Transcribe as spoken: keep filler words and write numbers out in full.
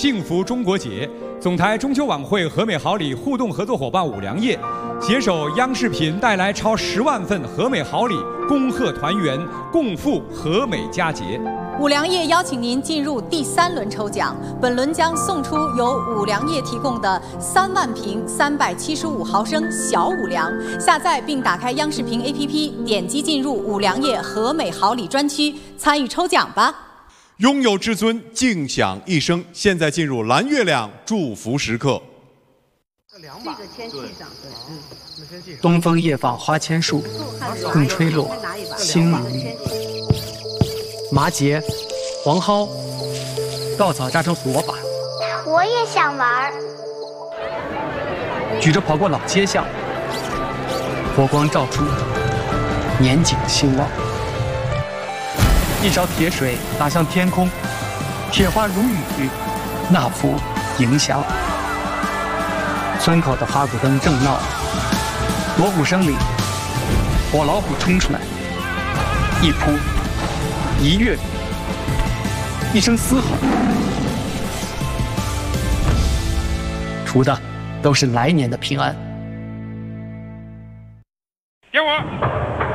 幸福中国节，总台中秋晚会和美好礼互动合作伙伴五粮液携手央视频带来超十万份和美好礼，恭贺团圆，共赴和美佳节。 五粮液邀请您进入第三轮抽奖，本轮将送出由五粮液提供的三万瓶三百七十五毫升小五粮。下载并打开央视频 A P P， 点击进入五粮液和美好礼专区，参与抽奖吧。 拥有至尊，静享一生。现在进入蓝月亮祝福时刻。 这两把，这个先系上，对，嗯，那先系上。 东风夜放花千树，共吹落星云。麻结、黄蒿、稻草扎成火把， 我也想玩。 举着跑过老街巷，火光照出年景兴旺。一勺铁水打向天空，铁花如雨，那幅迎祥。村口的花鼓灯正闹，锣鼓声里，火老虎冲出来，一扑，一跃，一声嘶吼，图的都是来年的平安。 点火。